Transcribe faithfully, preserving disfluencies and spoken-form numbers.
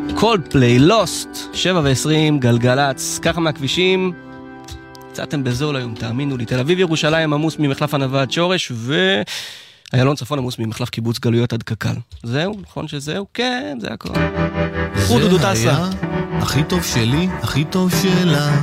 קולדפליי, לוסט, שבע ועשרים, גלגלץ, ככה מהכבישים, יצאתם בזול היום, תאמינו לי, תל אביב ירושלים עמוס ממחלף ענבה עד שורש, ואיילון צפון עמוס ממחלף קיבוץ גלויות עד קק"ל. זהו, נכון שזהו? כן, זה הכל. זה היה הכי טוב שלי, הכי טוב שלה.